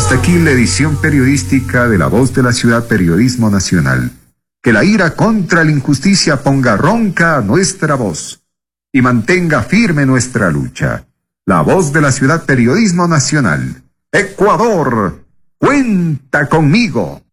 Hasta aquí la edición periodística de La Voz de la Ciudad Periodismo Nacional. Que la ira contra la injusticia ponga ronca nuestra voz y mantenga firme nuestra lucha. La Voz de la Ciudad Periodismo Nacional. Ecuador, cuenta conmigo.